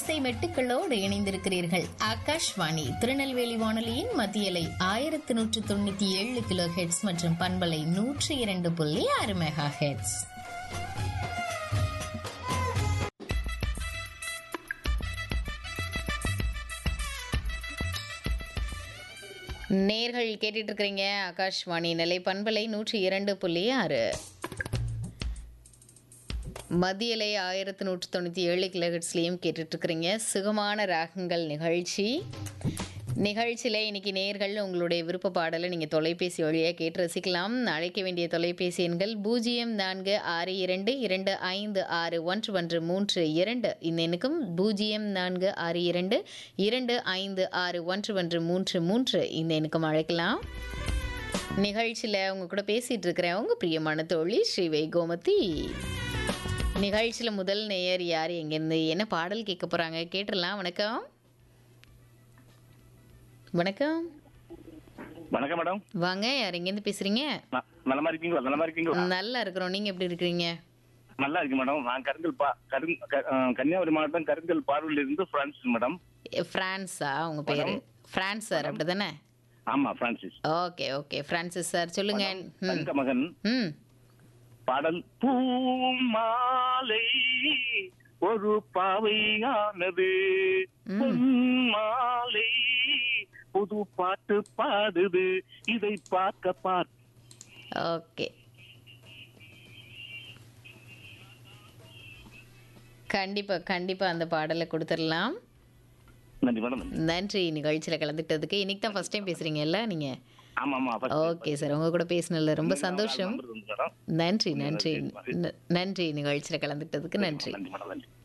இசை மெட்டுக்களோடு இணைந்திருக்கிறீர்கள். ஆகாஷ்வாணி திருநெல்வேலி வானொலியின் மத்தியலை 1197 கிலோ ஹெட்ஸ் மற்றும் பண்பலை 102.6 மெகா ஹெட்ஸ். நேர்கள் கேட்டுட்டு இருக்கிறீங்க ஆகாஷ்வாணி நிலை பண்பலை 102.6 மத்தியலை 1197 கிலோஹெட்ஸ்லையும் கேட்டுட்ருக்கிறீங்க. சுகமான ராகங்கள் நிகழ்ச்சியில் இன்னைக்கு நேர்கள் உங்களுடைய விருப்ப பாடலை நீங்கள் தொலைபேசி வழியாக கேட்டு ரசிக்கலாம். அழைக்க வேண்டிய தொலைபேசி எண்கள் 0462256132 இந்த எண்ணுக்கும் 0462256133 இந்த எண்ணுக்கும் அழைக்கலாம். நிகழ்ச்சியில் உங்கள் கூட பேசிகிட்டு இருக்கிறேன் உங்கள் பிரியமான தோழி ஸ்ரீவை கோமதி. நிகழ்ச்சியில் முதல் நேயர் யார், எங்கேருந்து என்ன பாடல் கேட்க போகிறாங்க கேட்டுடலாம். வணக்கம். வணக்கம். வணக்கம் மேடம். வாங்க, யார் எங்கேருந்து பேசுறீங்க? நலமா இருக்கீங்களா? நலமா இருக்கீங்களா? நல்லா இருக்கிறோம். நீங்க எப்படி இருக்கிறீங்க? நல்லா இருக்கு மேடம். நான் கன்னியாகுமரி மாவட்டம் கருங்கல் பார்வையில் இருந்து பிரான்சிஸ் மேடம். பிரான்ஸா உங்க பேரு? பிரான்ஸ் சார் அப்படிதானே? ஆமா, Francis. Okay okay Francis sir சொல்லுங்க. தங்க மகன் பாடல். பூமாலை ஒரு பாவையானது, மாலை புது பாட்டு பாடுது, இதை பார்க்க ஓகே, கண்டிப்பா கண்டிப்பா அந்த பாடலை கொடுத்துடலாம். நன்றி மேடம். நன்றி நிகழ்ச்சியில் கலந்துக்கிட்டதுக்கு. இன்னைக்கு தான் ஃபர்ஸ்ட் டைம் பேசுறீங்கல்ல நீங்க? ஓகே சார், உங்க கூட பேசினதுல ரொம்ப சந்தோஷம். நன்றி நன்றி நன்றி நிகழ்ச்சியில் கலந்துக்கிட்டதுக்கு நன்றி.